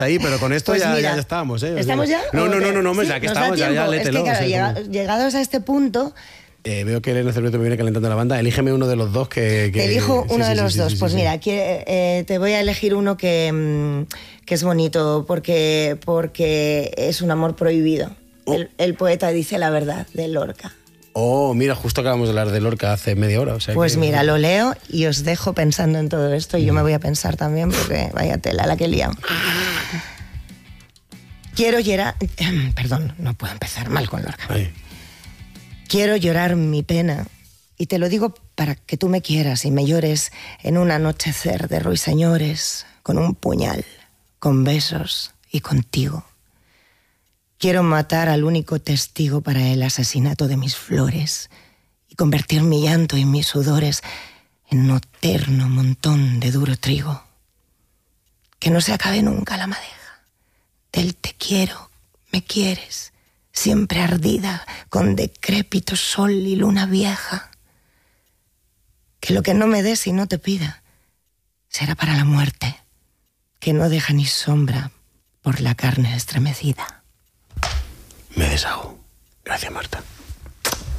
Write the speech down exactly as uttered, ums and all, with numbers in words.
Ahí, pero con esto Pues ya, mira, ya, ya estábamos, ¿eh? ¿estamos ya? No, no, no, no, no, ¿Sí? ya que ¿Nos da estamos, ya, ya, tiempo? lételo. Es que claro, o sea, llega- como- llegados a este punto, Eh, veo que Elena Cerveto me viene calentando la banda. Elígeme uno de los dos que... que- te elijo sí, uno sí, de sí, los sí, dos. sí, Pues sí, mira, sí. aquí, eh, te voy a elegir uno que, mm, que es bonito porque, porque es un amor prohibido. Oh. El, el poeta dice la verdad, de Lorca. Oh, mira, justo acabamos de hablar de Lorca hace media hora. O sea Pues que- mira, lo leo y os dejo pensando en todo esto y yo me voy a pensar también porque vaya tela la que he liado. Quiero llorar... Perdón, no puedo empezar mal con Lorca. Ay. Quiero llorar mi pena y te lo digo para que tú me quieras y me llores en un anochecer de ruiseñores, con un puñal, con besos y contigo. Quiero matar al único testigo para el asesinato de mis flores y convertir mi llanto y mis sudores en un eterno montón de duro trigo. Que no se acabe nunca la madeja del te quiero, me quieres, siempre ardida con decrépito sol y luna vieja. Que lo que no me des y no te pida será para la muerte, que no deja ni sombra por la carne estremecida. Me deshago. Gracias, Marta.